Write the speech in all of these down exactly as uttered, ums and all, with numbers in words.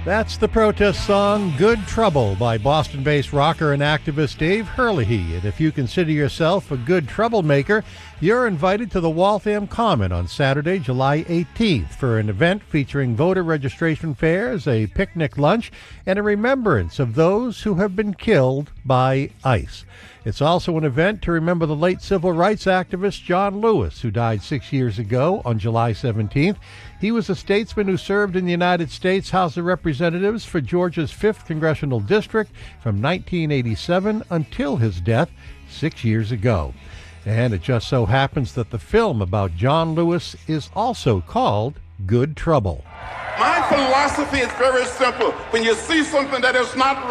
That's the protest song Good Trouble by Boston-based rocker and activist Dave Herlihy. And if you consider yourself a good troublemaker, you're invited to the Waltham Common on Saturday, July eighteenth for an event featuring voter registration fairs, a picnic lunch, and a remembrance of those who have been killed by ICE. It's also an event to remember the late civil rights activist John Lewis, who died six years ago on July seventeenth. He was a statesman who served in the United States House of Representatives for Georgia's fifth Congressional District from nineteen eighty-seven until his death six years ago. And it just so happens that the film about John Lewis is also called Good Trouble. My philosophy is very simple. When you see something that is not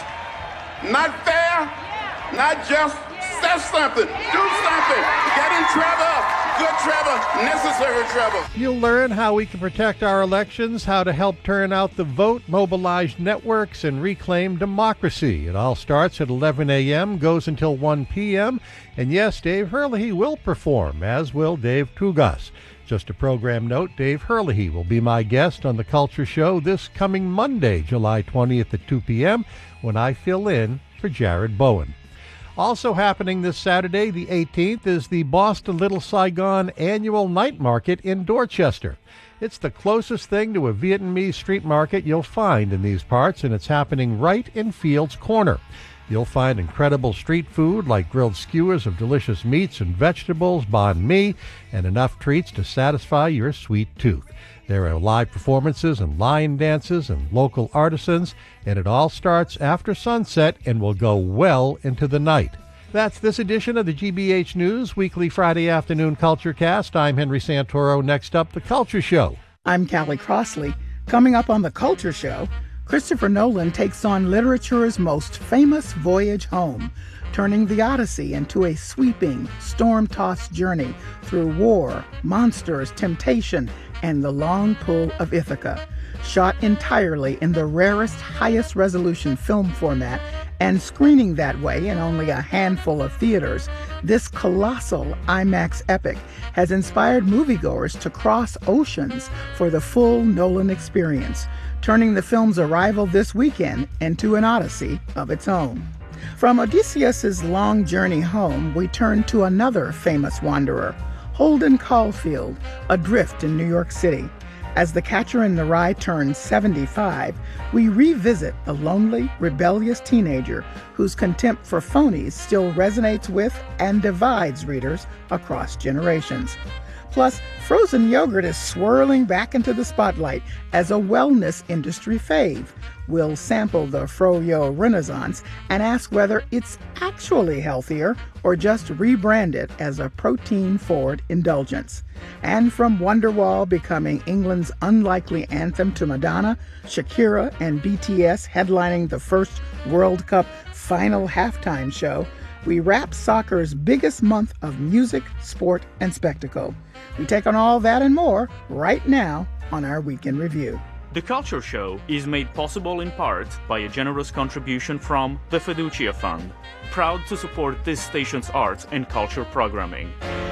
right, not fair, not just, say something, do something, get in trouble, good trouble, necessary trouble. You'll learn how we can protect our elections, how to help turn out the vote, mobilize networks, and reclaim democracy. It all starts at eleven a.m., goes until one p.m., and yes, Dave Herlihy will perform, as will Dave Tugas. Just a program note, Dave Herlihy will be my guest on The Culture Show this coming Monday, July twentieth at two p.m., when I fill in for Jared Bowen. Also happening this Saturday, the eighteenth, is the Boston Little Saigon Annual Night Market in Dorchester. It's the closest thing to a Vietnamese street market you'll find in these parts, and it's happening right in Fields Corner. You'll find incredible street food like grilled skewers of delicious meats and vegetables, banh mi, and enough treats to satisfy your sweet tooth. There are live performances and lion dances and local artisans, and it all starts after sunset and will go well into the night. That's this edition of the G B H News Weekly Friday Afternoon Culture Cast. I'm Henry Santoro. Next up, The Culture Show. I'm Callie Crossley. Coming up on The Culture Show, Christopher Nolan takes on literature's most famous voyage home, turning the Odyssey into a sweeping, storm-tossed journey through war, monsters, temptation, and the long pull of Ithaca. Shot entirely in the rarest, highest resolution film format and screening that way in only a handful of theaters, this colossal IMAX epic has inspired moviegoers to cross oceans for the full Nolan experience, turning the film's arrival this weekend into an odyssey of its own. From Odysseus's long journey home, we turn to another famous wanderer, Holden Caulfield, adrift in New York City. As the Catcher in the Rye turns seventy-five, we revisit the lonely, rebellious teenager whose contempt for phonies still resonates with and divides readers across generations. Plus, frozen yogurt is swirling back into the spotlight as a wellness industry fave. We'll sample the Froyo Renaissance and ask whether it's actually healthier or just rebrand it as a protein-forward indulgence. And from Wonderwall becoming England's unlikely anthem to Madonna, Shakira and B T S headlining the first World Cup final halftime show, we wrap soccer's biggest month of music, sport, and spectacle. We take on all that and more right now on our Weekend Review. The Culture Show is made possible in part by a generous contribution from the Fiducia Fund, proud to support this station's arts and culture programming.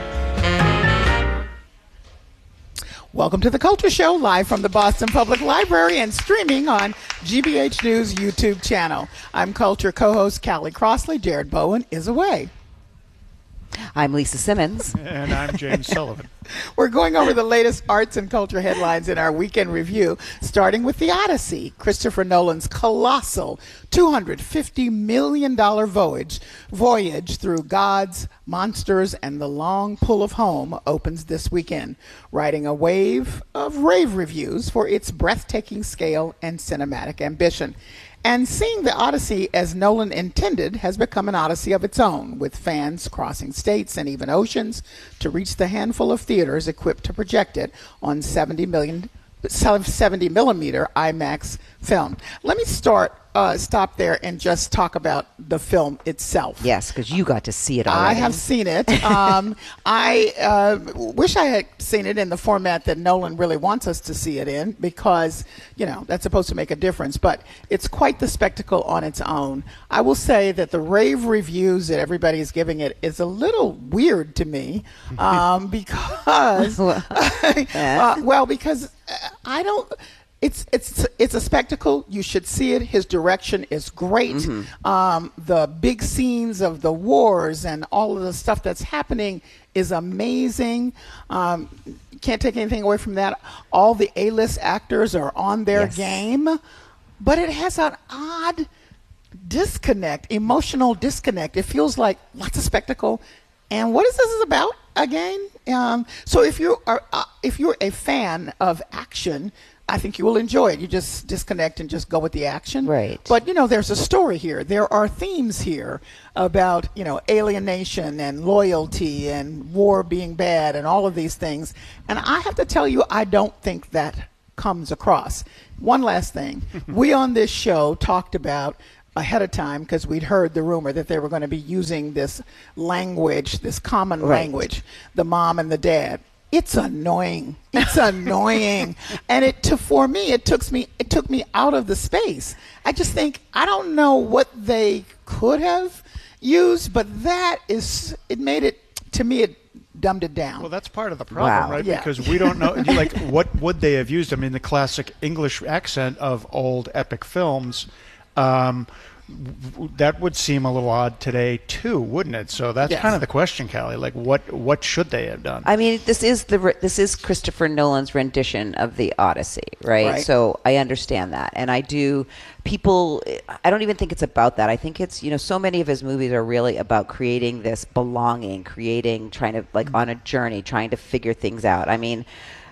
Welcome to The Culture Show, live from the Boston Public Library and streaming on G B H News YouTube channel. I'm Culture co-host Callie Crossley. Jared Bowen is away. I'm Lisa Simmons. And I'm James Sullivan. We're going over the latest arts and culture headlines in our weekend review, starting with The Odyssey, Christopher Nolan's colossal two hundred fifty million dollars voyage, voyage through gods, monsters, and the long pull of home opens this weekend, riding a wave of rave reviews for its breathtaking scale and cinematic ambition. And seeing the Odyssey as Nolan intended has become an odyssey of its own, with fans crossing states and even oceans to reach the handful of theaters equipped to project it on seventy million, seventy millimeter IMAX film. Let me start, uh, stop there and just talk about the film itself. Yes, because you got to see it already. I have seen it. Um, I uh, wish I had seen it in the format that Nolan really wants us to see it in, because, you know, that's supposed to make a difference. But it's quite the spectacle on its own. I will say that the rave reviews that everybody is giving it is a little weird to me, um, because, uh, well, because I don't... It's it's it's a spectacle. You should see it. His direction is great. Mm-hmm. Um, the big scenes of the wars and all of the stuff that's happening is amazing. Um, can't take anything away from that. All the A-list actors are on their yes. game, but it has an odd disconnect, emotional disconnect. It feels like lots of spectacle. And what is this about again? Um, so if you are uh, if you're a fan of action, I think you will enjoy it. You just disconnect and just go with the action. Right. But, you know, there's a story here. There are themes here about, you know, alienation and loyalty and war being bad and all of these things. And I have to tell you, I don't think that comes across. One last thing. We on this show talked about ahead of time, because we'd heard the rumor that they were going to be using this language, this common right. language, the mom and the dad. It's annoying. It's annoying. And it to for me it took me it took me out of the space. I just think I don't know what they could have used, but that is it made it to me it dumbed it down. Well, that's part of the problem, Wow. right? Yeah. Because we don't know like what would they have used? I mean, the classic English accent of old epic films. Um, that would seem a little odd today too, wouldn't it? So that's yes. kind of the question, Callie. Like, what what should they have done? I mean, this is the this is Christopher Nolan's rendition of the Odyssey, right? Right. So I understand that, and I do. People, I don't even think it's about that. I think it's, you know, so many of his movies are really about creating this belonging, creating, trying to, like, mm-hmm. on a journey, trying to figure things out. I mean,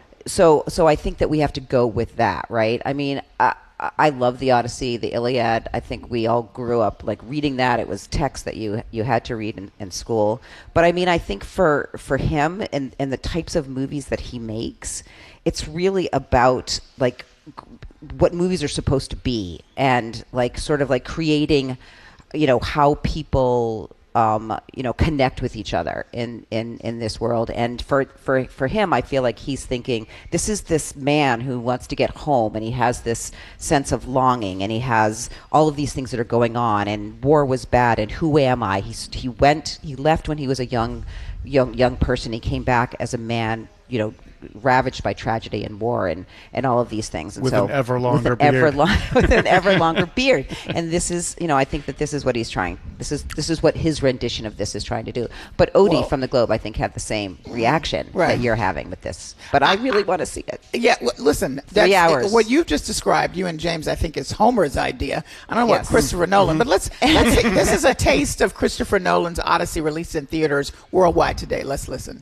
so so I think that we have to go with that, right? I mean, I, I love the Odyssey, the Iliad. I think we all grew up like reading that. It was text that you you had to read in, in school. But I mean, I think for for him and, and the types of movies that he makes, it's really about like what movies are supposed to be and like sort of like creating, you know, how people um, you know, connect with each other in, in, in this world. And for, for, for him, I feel like he's thinking, this is this man who wants to get home, and he has this sense of longing, and he has all of these things that are going on, and war was bad, and who am I? He's, he went, he left when he was a young, young, young person. He came back as a man, you know, ravaged by tragedy and war and, and all of these things. And with so, an ever longer with an beard. Ever long, with an ever longer beard. And this is, you know, I think that this is what he's trying. This is this is what his rendition of this is trying to do. But Odie Well, from the Globe, I think, had the same reaction right. that you're having with this. But I really want to see it. Yeah, w- listen. That's, Three hours. What you've just described, you and James, I think is Homer's idea. I don't know Yes. what Christopher Nolan, but let's. let's see, this is a taste of Christopher Nolan's Odyssey, released in theaters worldwide today. Let's listen.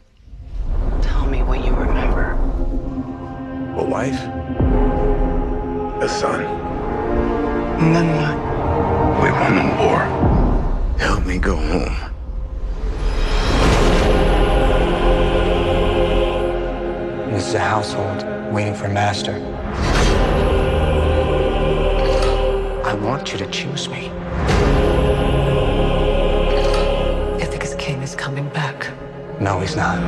Tell me what you remember. A wife, a son. And then what? We won the war. Help me go home. This is a household waiting for master. I want you to choose me. Ithaca's king is coming back. No, he's not.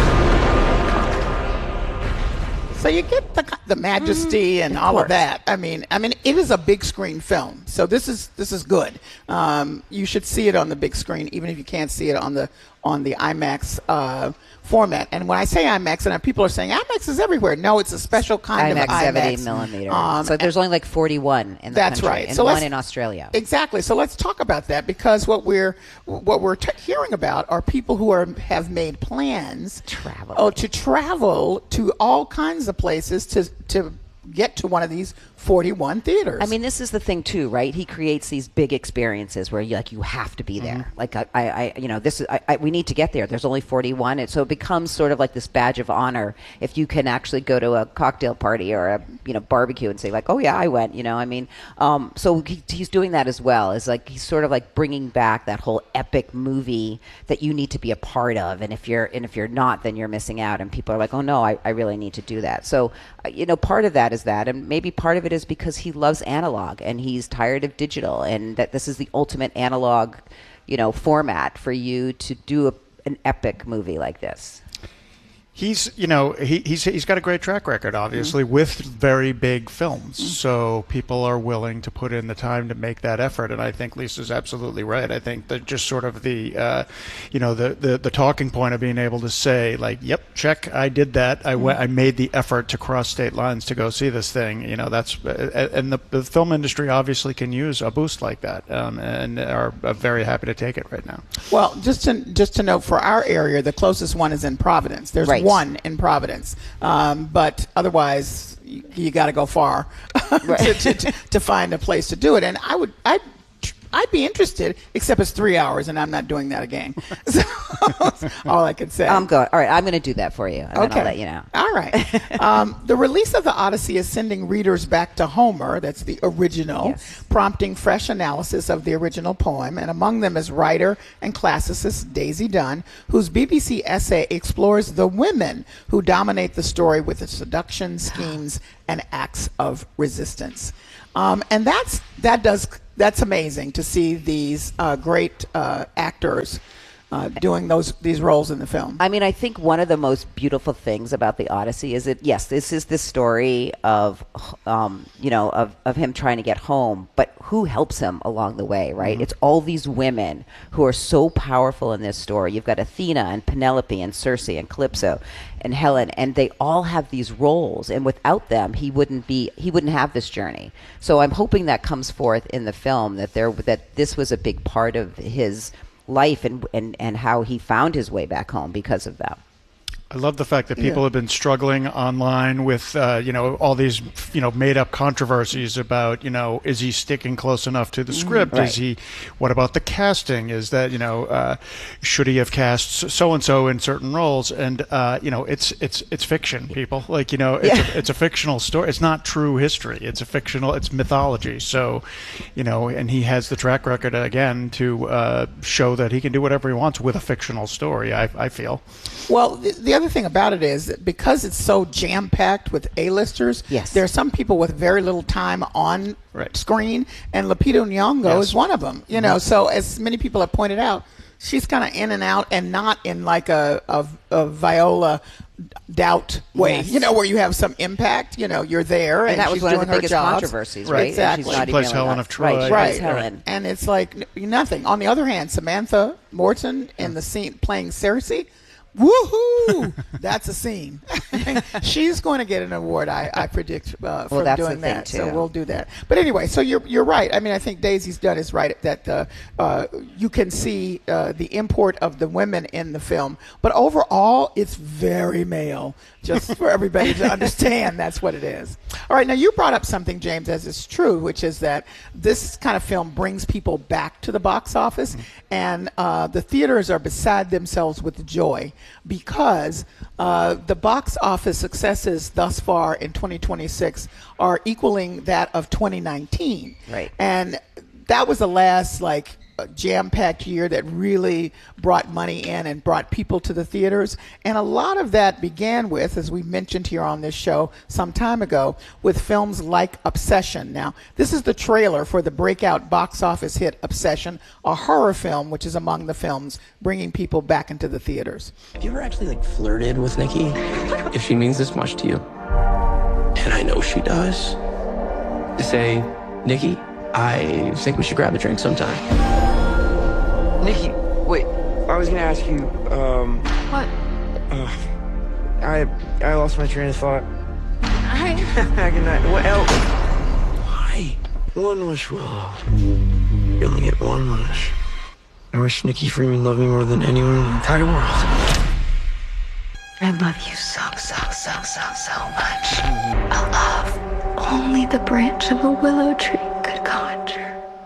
So you get the the majesty and all of that. I mean, I mean, it is a big screen film, so this is this is good. Um, you should see it on the big screen, even if you can't see it on the on the IMAX uh, format. And when I say IMAX, and people are saying IMAX is everywhere. No, it's a special kind IMAX of IMAX. seventy millimeter. Um, so there's only like forty-one in the That's country, right. and So one let's- in Australia. Exactly. So let's talk about that, because what we're what we're t- hearing about are people who are have made plans Travel. oh, to travel to all kinds of places to to get to one of these forty-one theaters. I mean, this is the thing too, right? He creates these big experiences where you like you have to be there. Mm-hmm. Like I, I, I, you know, this is I, I, we need to get there. There's only forty-one, and so it becomes sort of like this badge of honor if you can actually go to a cocktail party or a you know barbecue and say like, oh yeah, I went. You know, I mean, um, so he, he's doing that as well. Is like he's sort of like bringing back that whole epic movie that you need to be a part of, and if you're and if you're not, then you're missing out. And people are like, oh no, I, I really need to do that. So uh, you know, part of that is that, and maybe part of it is because he loves analog and he's tired of digital, and that this is the ultimate analog, you know, format for you to do a, an epic movie like this. He's, you know, he, he's he's got a great track record, obviously, mm-hmm. with very big films. Mm-hmm. So people are willing to put in the time to make that effort, and I think Lisa's absolutely right. I think that just sort of the, uh, you know, the, the the talking point of being able to say, like, yep, check, I did that. I went, I made the effort to cross state lines to go see this thing. You know, that's and the, the film industry obviously can use a boost like that, um, and are very happy to take it right now. Well, just to just to note, for our area, the closest one is in Providence. There's right. one in Providence, um, but otherwise you, you got to go far right. to, to, to, to find a place to do it. And I would, I, I'd be interested, except it's three hours, and I'm not doing that again. So that's all I can say. I'm good. All right, I'm going to do that for you, and okay. then I'll let you know. All right. um, the release of the Odyssey is sending readers back to Homer, that's the original, yes. prompting fresh analysis of the original poem, and among them is writer and classicist Daisy Dunn, whose B B C essay explores the women who dominate the story with the seduction, schemes, and acts of resistance. Um, and that's that does that's amazing to see these uh, great uh, actors uh, doing those these roles in the film. I mean, I think one of the most beautiful things about the Odyssey is that yes, this is the story of um, you know of, of him trying to get home, but who helps him along the way, right? Mm-hmm. It's all these women who are so powerful in this story. You've got Athena and Penelope and Circe and Calypso and Helen, and they all have these roles, and without them he wouldn't be he wouldn't have this journey. So I'm hoping that comes forth in the film, that there that this was a big part of his life and and and how he found his way back home because of that. I love the fact that people Yeah. have been struggling online with, uh, you know, all these, you know, made-up controversies about, you know, is he sticking close enough to the script? Right. Is he? What about the casting? Is that, you know, uh, should he have cast so and so in certain roles? And uh, you know, it's it's it's fiction, people. Like, you know, it's, Yeah. a, it's a fictional story. It's not true history. It's a fictional. It's mythology. So, you know, and he has the track record again to uh, show that he can do whatever he wants with a fictional story. I I feel. Well, the, the other thing about it is that because it's so jam-packed with A-listers, Yes. there are some people with very little time on Right. screen, and Lupita Nyong'o Yes. is one of them. You know, so as many people have pointed out, she's kind of in and out, and not in like a, a, a Viola doubt way, Yes. you know, where you have some impact, you know, you're there, and, And that was she's one of doing the her biggest jobs. controversies, right? And Exactly. she's not She even plays really Helen not- of Troy. Right, she Right. plays Helen. And it's like n- nothing. On the other hand, Samantha Morton in the scene playing Cersei, woohoo! That's a scene. She's going to get an award, I, I predict, uh, for that's the doing thing, that. too. So we'll do that. But anyway, so you're you're right. I mean, I think Daisy's Dunn is right that uh, uh, you can see uh, the import of the women in the film. But overall, it's very male, just for everybody to understand that's what it is. All right, now you brought up something, James, as is true, which is that this kind of film brings people back to the box office, and uh, the theaters are beside themselves with joy because uh, the box office successes thus far in twenty twenty-six are equaling that of twenty nineteen. Right. And that was the last, like, a jam-packed year that really brought money in and brought people to the theaters. And a lot of that began with, as we mentioned here on this show some time ago, with films like Obsession. Now, this is the trailer for the breakout box office hit Obsession, a horror film which is among the films bringing people back into the theaters. Have you ever actually, like, flirted with Nikki? If she means this much to you, and I know she does, to say, Nikki, I think we should grab a drink sometime. Nikki, wait. I was gonna ask you, um... What? Uh, I I lost my train of thought. Hi. Good night. What else? Why? One wish, Willow. You only get one wish. I wish Nikki Freeman loved me more than anyone in the entire world. I love you so, so, so, so, so much. A love only the branch of a willow tree could conjure.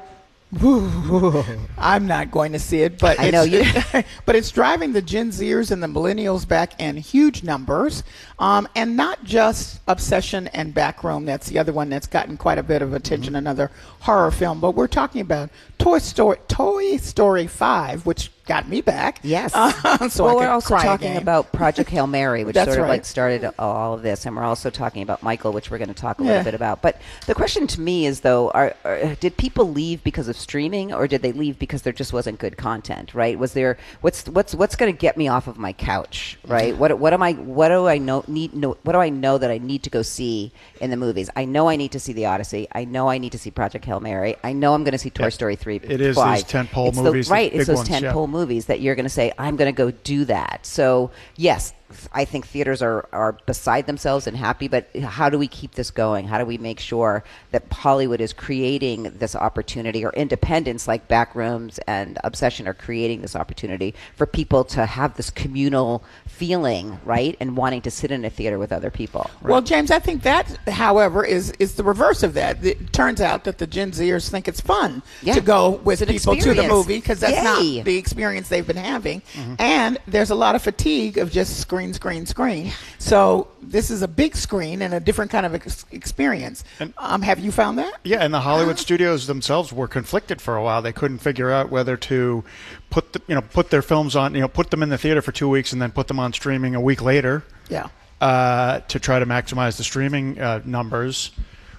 I'm not going to see it, but I it's, know you. but it's driving the Gen Zers and the millennials back in huge numbers, um, and not just Obsession and Backroom. That's the other one that's gotten quite a bit of attention. Mm-hmm. Another horror film, but we're talking about Toy Story, Toy Story five, which got me back. Yes. Uh, so well, I could we're also cry talking again. about Project Hail Mary, which That's sort of right. like started all of this, and we're also talking about Michael, which we're going to talk a Yeah. little bit about. But the question to me is, though, are, are did people leave because of streaming, or did they leave because there just wasn't good content? Right? Was there what's what's what's going to get me off of my couch? Right? What what am I? What do I know? Need know? What do I know that I need to go see in the movies? I know I need to see The Odyssey. I know I need to see Project Hail Mary. I know I'm going to see Toy Yeah. Story three. It is twice. these tentpole It's the- movies, the right? It's big those ones, yeah. tentpole movies that you're going to say, I'm going to go do that. So, yes, I think theaters are, are beside themselves and happy, but how do we keep this going? How do we make sure that Hollywood is creating this opportunity, or independents like Backrooms and Obsession are creating this opportunity for people to have this communal feeling, right? And wanting to sit in a theater with other people. Well, James, I think that, however, is is the reverse of that. It turns out that the Gen Zers think it's fun Yeah. to go with It's an people to the experience. movie because that's Yay. not the experience they've been having. And there's a lot of fatigue of just screen, screen, screen. So this is a big screen and a different kind of ex- experience. Um, have you found that? Yeah, and the Hollywood studios themselves were conflicted for a while. They couldn't figure out whether to put the, you know put their films on, you know, put them in the theater for two weeks and then put them on streaming a week later. Yeah. Uh, to try to maximize the streaming uh, numbers,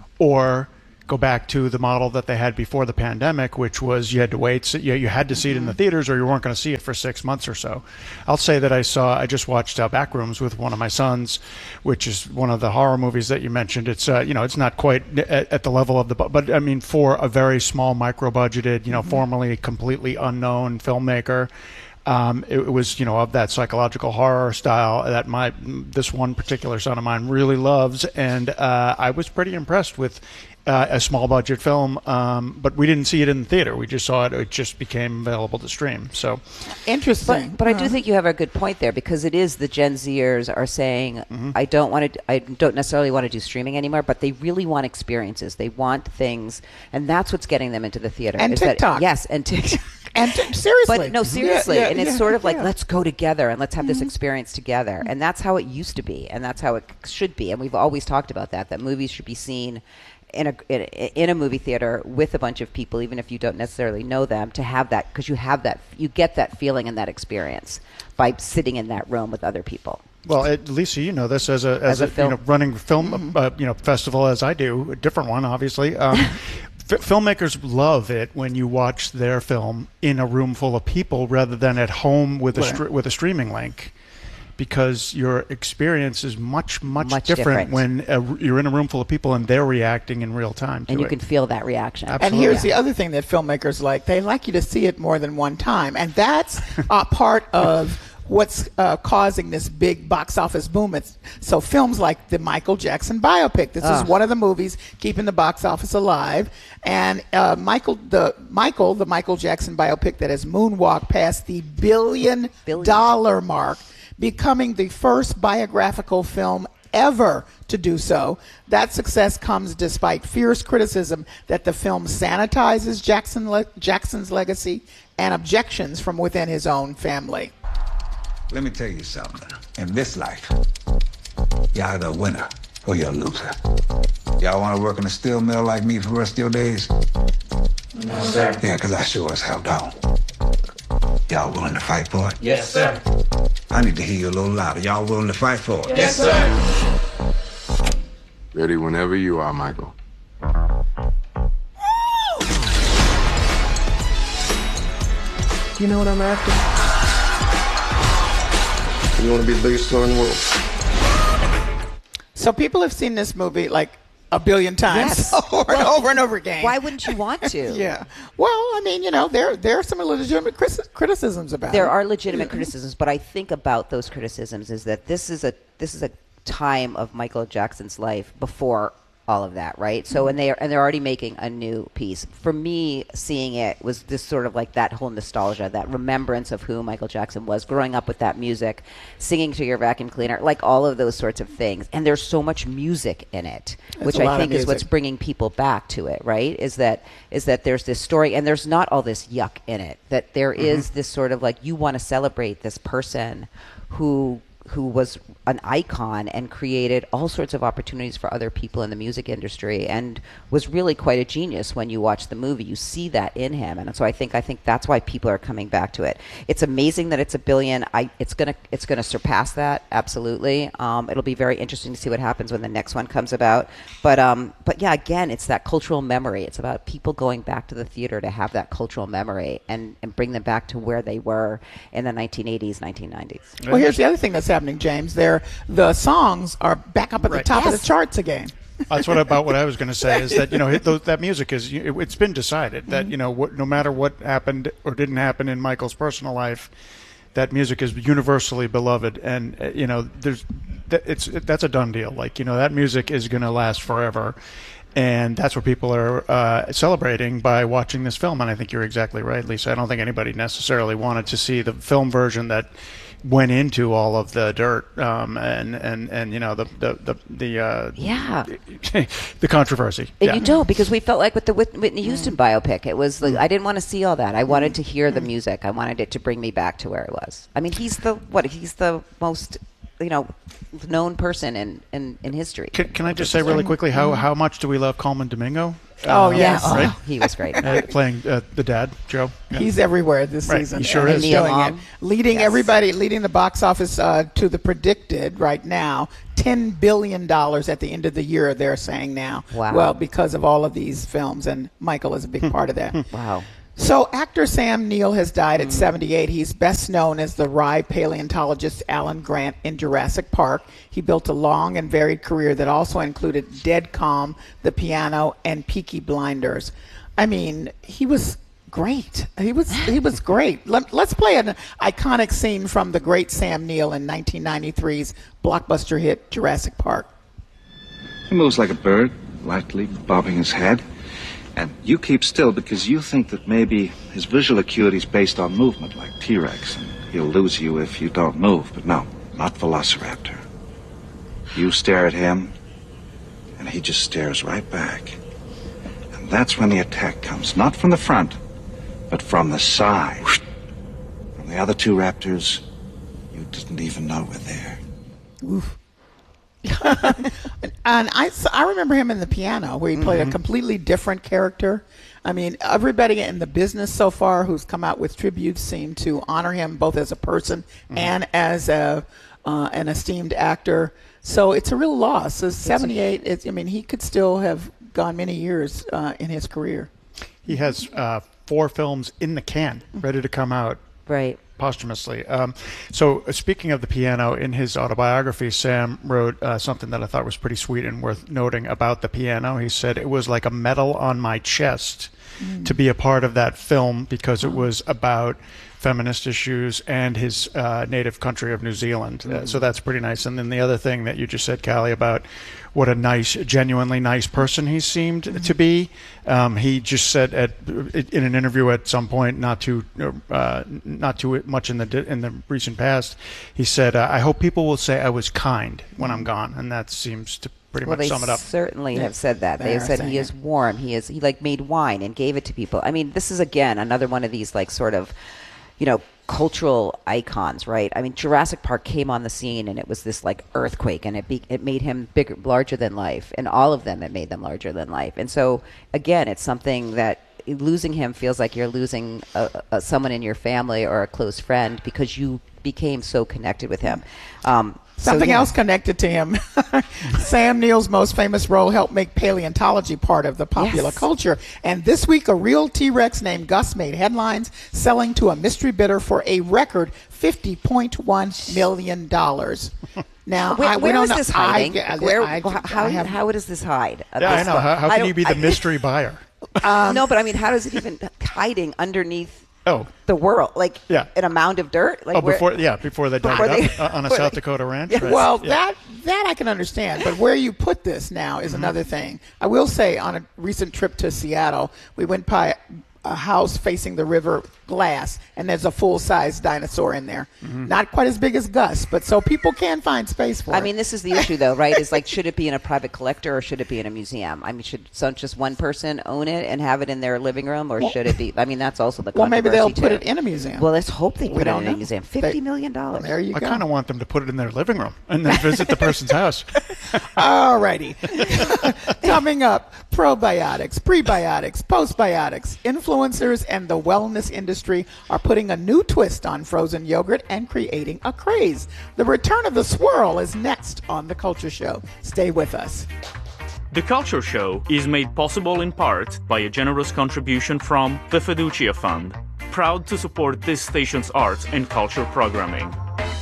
or go back to the model that they had before the pandemic, which was you had to wait. So you, you had to see it in the theaters, or you weren't going to see it for six months or so. I'll say that I saw, I just watched uh, Backrooms with one of my sons, which is one of the horror movies that you mentioned. It's uh, you know, it's not quite at, at the level of the, bu- but I mean, for a very small, micro-budgeted, you know, formerly completely unknown filmmaker. Um, it, it was, you know, of that psychological horror style that my this one particular son of mine really loves, and uh, I was pretty impressed with uh, a small budget film. Um, but we didn't see it in the theater; we just saw it. It just became available to stream. So Interesting. But, but I do Uh-huh. think you have a good point there, because it is the Gen Zers are saying, Mm-hmm. I don't want to, I don't necessarily want to do streaming anymore, but they really want experiences. They want things, and that's what's getting them into the theater. And is that- TikTok. yes, and TikTok. And t- seriously. But no, seriously, Yeah, yeah, and it's yeah, sort of like, yeah. let's go together and let's have this experience together, and that's how it used to be, and that's how it should be, and we've always talked about that. That movies should be seen in a in a, in a movie theater with a bunch of people, even if you don't necessarily know them, to have that, because you have that, you get that feeling and that experience by sitting in that room with other people. Well, it, Lisa, you know this as a as, As a a, film- you know, running film uh, you know festival as I do, a different one, obviously. Um, f- filmmakers love it when you watch their film in a room full of people rather than at home with a Right. str- with a streaming link, because your experience is much much, Much different, different. when a, you're in a room full of people and they're reacting in real time to And you it. can feel that reaction. And Absolutely. here's the other thing that filmmakers like. They like you to see it more than one time. And that's uh, part of what's uh, causing this big box office boom. It's, so films like the Michael Jackson biopic. This Ah. is one of the movies keeping the box office alive. And uh, Michael, the Michael, the Michael Jackson biopic that has moonwalked past the billion Billion. dollar mark, becoming the first biographical film ever to do so. That success comes despite fierce criticism that the film sanitizes Jackson le- Jackson's legacy and objections from within his own family. Let me tell you something. In this life, you're either a winner or you're a loser. Y'all want to work in a steel mill like me for the rest of your days? No, sir. Yeah, because I sure as hell don't. Y'all willing to fight for it? Yes, sir. I need to hear you a little louder. Y'all willing to fight for it? Yes, sir. Ready whenever you are, Michael. You know what I'm after? You want to be the biggest star in the world? So people have seen this movie like a billion times Yes. over and Well, over and over again. Why wouldn't you want to? Yeah. Well, I mean, you know, there there are some legitimate criti- criticisms about There it. are legitimate criticisms, but I think about those criticisms is that this is a this is a time of Michael Jackson's life before all of that, right? So, and they are, and they're already making a new piece. For me, seeing it was this sort of like that whole nostalgia, that remembrance of who Michael Jackson was, growing up with that music, singing to your vacuum cleaner, like all of those sorts of things. And there's so much music in it, There's which a lot I of think is what's music. bringing people back to it, right? Is that is that there's this story, and there's not all this yuck in it. That there is this sort of like, you want to celebrate this person who who was an icon and created all sorts of opportunities for other people in the music industry, and was really quite a genius. When you watch the movie, you see that in him, and so I think I think that's why people are coming back to it. It's amazing that it's a billion. I it's gonna it's gonna surpass that, absolutely. Um, it'll be very interesting to see what happens when the next one comes about. But um, but yeah, again, it's that cultural memory. It's about people going back to the theater to have that cultural memory and, and bring them back to where they were in the nineteen eighties, nineteen nineties. Well, here's the other thing that's happening, James. There, the songs are back up at Right. the top Yes. of the charts again. That's what about what I was going to say is that, you know, it, that music is, it, it's been decided that, you know, what, no matter what happened or didn't happen in Michael's personal life, that music is universally beloved. And, uh, you know, there's, that, it's, it, that's a done deal. Like, you know, that music is going to last forever. And that's what people are uh, celebrating by watching this film. And I think you're exactly right, Lisa. I don't think anybody necessarily wanted to see the film version that went into all of the dirt um, and, and, and you know the the the, the uh, Yeah. the controversy. And yeah. you don't, because we felt like with the Whit- Whitney Houston biopic, it was like I didn't want to see all that. I wanted to hear the music. I wanted it to bring me back to where it was. I mean, he's the what? He's the most, you know, known person in, in, in history. Can, can I just say really quickly how, how much do we love Coleman Domingo? Oh, Uh, yes. Oh, right? he was great. Uh, playing uh, the dad, Joe. Yeah. He's everywhere this Right, season. he sure and is. he's Neil doing Long. it, leading Yes. everybody, leading the box office uh, to the predicted right now ten billion dollars at the end of the year. They're saying now. Wow. Well, because of all of these films, and Michael is a big part of that. Wow. So actor Sam Neill has died at seventy-eight. He's best known as the wry paleontologist Alan Grant in Jurassic Park. He built a long and varied career that also included Dead Calm, The Piano, and Peaky Blinders. I mean, he was great. He was he was great. Let, let's play an iconic scene from the great Sam Neill in nineteen ninety-three's blockbuster hit Jurassic Park. He moves like a bird, lightly bobbing his head. And you keep still because you think that maybe his visual acuity is based on movement, like T-Rex, and he'll lose you if you don't move. But no, not Velociraptor. You stare at him, and he just stares right back. And that's when the attack comes, not from the front, but from the side. From the other two raptors, you didn't even know were there. Oof. And I, so I remember him in The Piano, where he played Mm-hmm. a completely different character. I mean, everybody in the business so far who's come out with tributes seem to honor him both as a person Mm-hmm. and as a uh, an esteemed actor. So it's a real loss. So seventy-eight, it's, I mean, he could still have gone many years uh, in his career. He has uh, four films in the can, ready to come out. Right. Posthumously. Um, so uh, speaking of The Piano, in his autobiography, Sam wrote uh, something that I thought was pretty sweet and worth noting about The Piano. He said, it was like a medal on my chest mm. to be a part of that film because it was about feminist issues and his uh, native country of New Zealand. Mm. Uh, so that's pretty nice. And then the other thing that you just said, Callie, about what a nice, genuinely nice person he seemed mm-hmm. to be. Um, he just said at in an interview at some point, not too uh, not too much in the in the recent past, he said, uh, "I hope people will say I was kind when I'm gone," and that seems to pretty well, much they sum it up. certainly Yeah. have said that. They They have are said saying he is it. warm. He is he like made wine and gave it to people. I mean, this is again another one of these like sort of, you know, cultural icons, right? I mean, Jurassic Park came on the scene and it was this like earthquake, and it be, it made him bigger, larger than life, and all of them it made them larger than life. And so again, it's something that losing him feels like you're losing a, a, someone in your family or a close friend because you became so connected with him. Um, Something so, yeah. else connected to him. Sam Neill's most famous role helped make paleontology part of the popular Yes. culture. And this week, a real T-Rex named Gus made headlines, selling to a mystery bidder for a record fifty point one million dollars. Now, Where, I, we where don't is know. this hiding? I, I, where, I, how, I have, how does this hide? Yeah, I know. How, how I can you don't- be the I- mystery buyer? um, no, but I mean, how does it even hiding underneath Oh, the world, like Yeah. in a mound of dirt? Like oh, where- before yeah, before they dug Before it they- up uh, on a before South they- Dakota ranch. Yeah. right? Well, Yeah. that that I can understand, but where you put this now is Mm-hmm. another thing. I will say, on a recent trip to Seattle, we went by a house facing the river glass, and there's a full-size dinosaur in there. Mm-hmm. Not quite as big as Gus, but so people can find space for I it. mean, this is the issue, though, right? Is like, should it be in a private collector or should it be in a museum? I mean, should some, just one person own it and have it in their living room, or well, should it be? I mean, that's also the well, maybe they'll too. put it in a museum. Well, let's hope they we put it in know. a museum. Fifty they, million dollars. Well, there you I go. I kind of want them to put it in their living room and then visit the person's house. All righty. Coming up, probiotics, prebiotics, postbiotics, influencers, and the wellness industry are putting a new twist on frozen yogurt and creating a craze. The return of the swirl is next on The Culture Show. Stay with us. The Culture Show is made possible in part by a generous contribution from the Fiducia Fund, proud to support this station's arts and culture programming.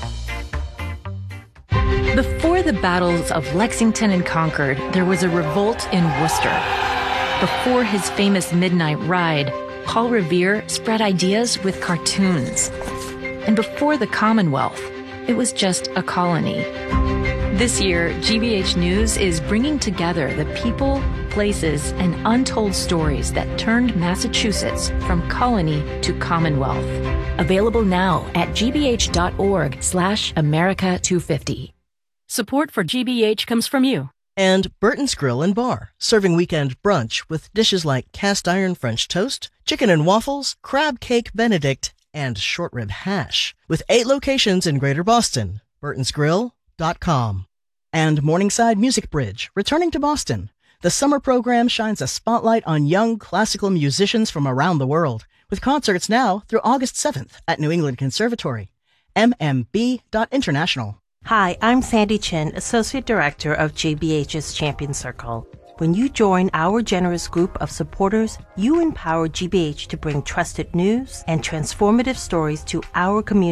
Before the battles of Lexington and Concord, there was a revolt in Worcester. Before his famous midnight ride, Paul Revere spread ideas with cartoons. And before the Commonwealth, it was just a colony. This year, G B H News is bringing together the people, places, and untold stories that turned Massachusetts from colony to Commonwealth. Available now at gbh.org slash America 250. Support for G B H comes from you. And Burton's Grill and Bar, serving weekend brunch with dishes like cast iron French toast, chicken and waffles, crab cake Benedict, and short rib hash. With eight locations in Greater Boston. burtons grill dot com. And Morningside Music Bridge, returning to Boston. The summer program shines a spotlight on young classical musicians from around the world, with concerts now through August seventh at New England Conservatory. m m b dot international. Hi, I'm Sandy Chen, Associate Director of G B H's Champion Circle. When you join our generous group of supporters, you empower G B H to bring trusted news and transformative stories to our community.